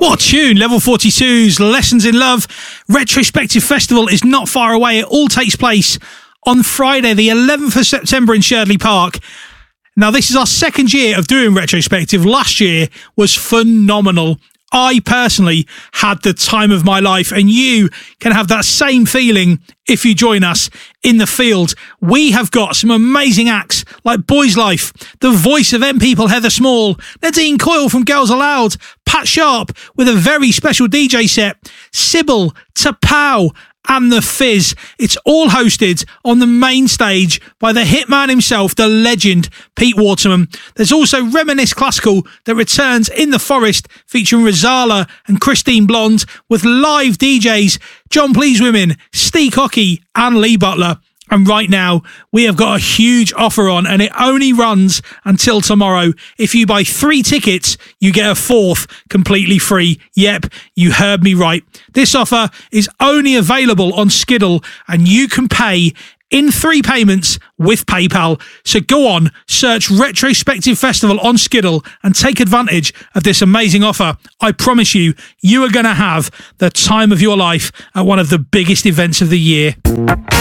What a tune. Level 42's Lessons in Love. Retrospective Festival is not far away. It all takes place on Friday, the 11th of September in Sherdley Park. Now, this is our second year of doing Retrospective. Last year was phenomenal. I personally had the time of my life, and you can have that same feeling if you join us in the field. We have got some amazing acts like Boys Life, the voice of M People Heather Small, Nadine Coyle from Girls Aloud, Pat Sharp with a very special DJ set, Sybil, Tapau, and The Fizz. It's all hosted on the main stage by the hitman himself, the legend, Pete Waterman. There's also Reminisce Classical that returns in the Forest, featuring Rozalla and Christine Blonde, with live DJs John Pleasewomen, Steve Hockey, and Lee Butler. And right now, we have got a huge offer on, and it only runs until tomorrow. If you buy 3 tickets, you get a 4th completely free. Yep, you heard me right. This offer is only available on Skiddle, and you can pay in 3 payments with PayPal. So go on, search Retrospective Festival on Skiddle and take advantage of this amazing offer. I promise you, you are going to have the time of your life at one of the biggest events of the year.